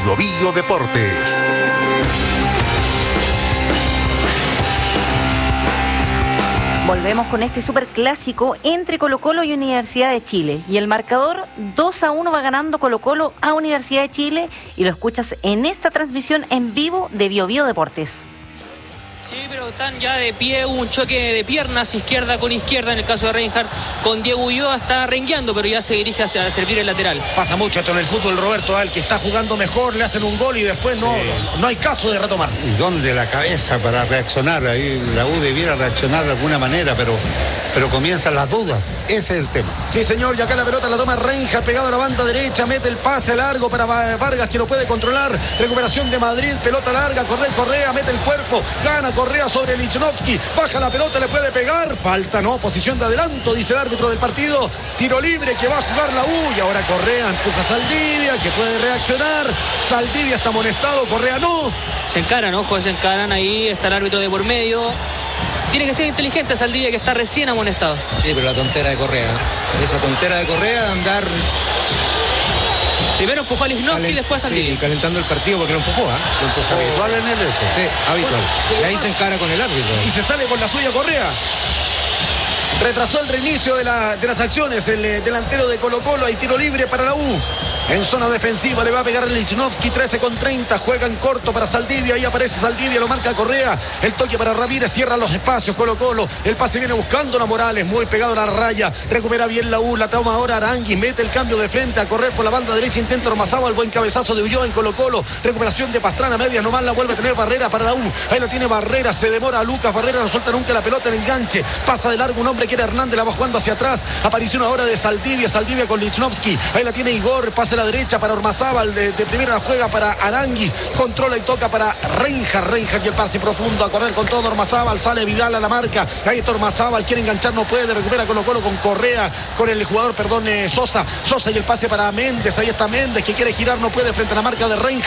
Bio Deportes. Volvemos con este superclásico entre Colo-Colo y Universidad de Chile. Y el marcador 2-1 va ganando Colo-Colo a Universidad de Chile. Y lo escuchas en esta transmisión en vivo de Bio Deportes. Sí, pero están ya de pie, un choque de piernas, izquierda con izquierda, en el caso de Reinhardt, con Diego Ulloa está rengueando, pero ya se dirige hacia servir el lateral. Pasa mucho esto en el fútbol, Roberto, al que está jugando mejor, le hacen un gol y después no hay caso de retomar. ¿Y dónde la cabeza para reaccionar? Ahí la U debiera reaccionar de alguna manera, pero comienzan las dudas, ese es el tema. Sí, señor, y acá la pelota la toma Reinhardt, pegado a la banda derecha, mete el pase largo para Vargas, que lo puede controlar, recuperación de Madrid, pelota larga, Correa, mete el cuerpo, gana Correa sobre Lichnowsky, baja la pelota, le puede pegar, falta, no, posición de adelanto, dice el árbitro del partido, tiro libre que va a jugar la U, y ahora Correa empuja a Saldivia, que puede reaccionar, Saldivia está amonestado, Correa no. Se encaran, ojo, se encaran, ahí está el árbitro de por medio. Tiene que ser inteligente Saldivia, que está recién amonestado. Sí, pero la tontera de Correa, esa tontera de Correa de andar... Primero empujó a Lichnowsky y después a Saldivia. Sí, calentando el partido porque lo empujó, Lo empujó. ¿Habitual en él eso? Sí, habitual. Y ahí se encara con el árbitro. Y se sale con la suya Correa. Retrasó el reinicio de las acciones el delantero de Colo-Colo. Hay tiro libre para la U. En zona defensiva le va a pegar a Lichnowsky, 13:30, juega en corto para Saldivia, ahí aparece Saldivia, lo marca Correa, el toque para Ramírez, cierra los espacios Colo-Colo, el pase viene buscando a Morales, muy pegado a la raya, recupera bien la U, la toma ahora Aranguis, mete el cambio de frente a correr por la banda derecha, intenta Ormazábal, buen cabezazo de Ulloa en Colo-Colo, recuperación de Pastrana, medias nomás, la vuelve a tener Barrera para la U, ahí la tiene Barrera, se demora Lucas, Barrera no suelta nunca la pelota, el enganche, pasa de largo un hombre que era Hernández, la va jugando hacia atrás, aparición ahora de Saldivia con Lichnowsky, ahí la tiene Igor, pase la derecha para Ormazábal, de primera la juega para Aranguis, controla y toca para Reinhardt y el pase profundo a correr con todo Ormazábal, sale Vidal a la marca, ahí está Ormazábal, quiere enganchar, no puede, recupera Colo-Colo con Correa, con el jugador, Sosa y el pase para Méndez, ahí está Méndez que quiere girar, no puede frente a la marca de Reinhardt.